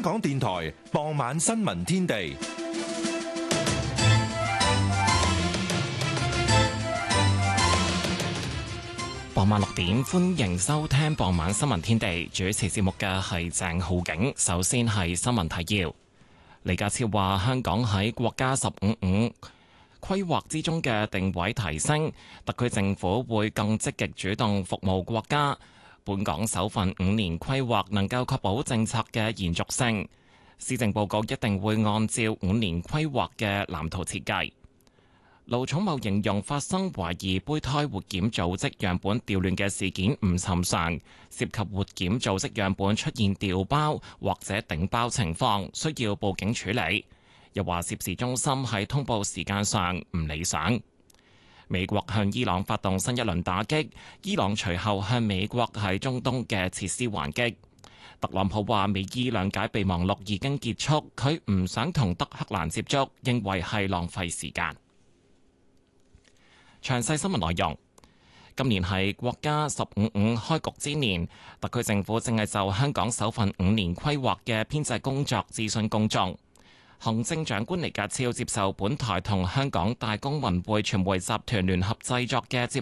港電台傍晚新聞天地。 傍晚6點，歡迎收聽傍晚新聞天地。主持節目嘅係鄭浩景。首先係新聞提要。李家超話，香港喺國家15規劃之中嘅定位提升，特區政府會更積極主動服務國家。本港首份5年規劃能夠確保政策嘅延續性。施政報告一定會按照5年規劃嘅藍圖設計。盧寵茂形容發生懷疑胚胎活檢組織樣本調亂嘅事件唔尋常，涉及活檢組織樣本出現調包或者頂包情況，需要報警處理。又話涉事中心喺通報時間上唔理想。美國向伊朗發動新一輪打擊，伊朗隨後向美國喺中東嘅設施還擊。特朗普話美伊兩解備忘錄已經結束，佢唔想同德黑蘭接觸，認為係浪費時間。詳細新聞內容。今年係國家15開局之年，特區政府正係就香港首份5年規劃嘅編制工作諮詢公眾。行政長官李家超接受本台同香港大公文匯傳媒集團聯合製作嘅節